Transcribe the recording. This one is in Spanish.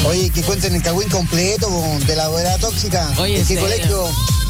Oye, que cuenten el cagüín completo de la boda tóxica. Oye, ¿en qué ¿en serio? colegio?